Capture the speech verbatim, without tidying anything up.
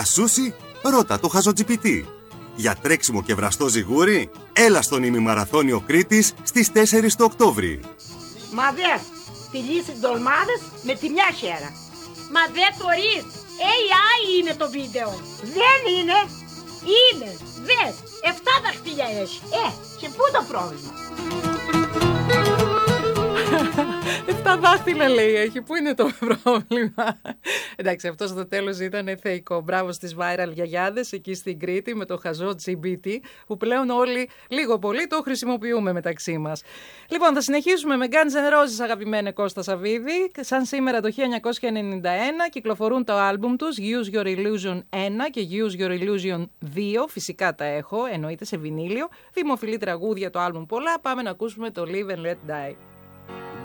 Για σούσι, ρώτα το χαζοτζιπιτί. Για τρέξιμο και βραστό ζιγούρι, έλα στον ημιμαραθώνιο Κρήτης στις τέσσερις του Οκτώβρη. Μα δε, τη λύση ντολμάδες με τη μια χέρα. Μα δε θωρείς, έι άι είναι το βίντεο. Δεν είναι. Είναι, δες, εφτά δαχτυλιά έχει. Ε, και πού το πρόβλημα? Εφτά δάχτυλα λέει έχει. Πού είναι το πρόβλημα? Εντάξει, αυτό στο τέλος ήταν θεϊκό. Μπράβο στις viral γιαγιάδες εκεί στην Κρήτη με το χαζό τζι μπι τι που πλέον όλοι λίγο πολύ το χρησιμοποιούμε μεταξύ μας. Λοιπόν, θα συνεχίσουμε με Guns N' Roses, αγαπημένε Κώστα Σαββίδη. Σαν σήμερα το χίλια εννιακόσια ενενήντα ένα κυκλοφορούν το άλμπουμ τους Use Your Illusion ένα και Use Your Illusion δύο. Φυσικά τα έχω, εννοείται σε βινίλιο. Δημοφιλή τραγούδια το άλμπουμ πολλά. Πάμε να ακούσουμε το Live and Let Die.